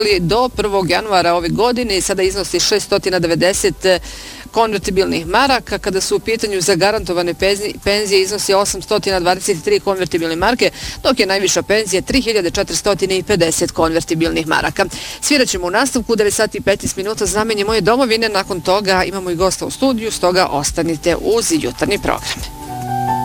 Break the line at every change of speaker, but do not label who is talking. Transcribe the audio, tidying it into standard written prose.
do 1. januara ove godine i sada iznosi 690 konvertibilnih maraka. Kada su u pitanju zagarantovane penzije iznosi 823 konvertibilne marke, dok je najviša penzija 3450 konvertibilnih maraka. Svirat ćemo u nastavku 9 sati i 15 minuta Znamenje moje domovine. Nakon toga imamo i gosta u studiju, stoga ostanite uz jutarnji program.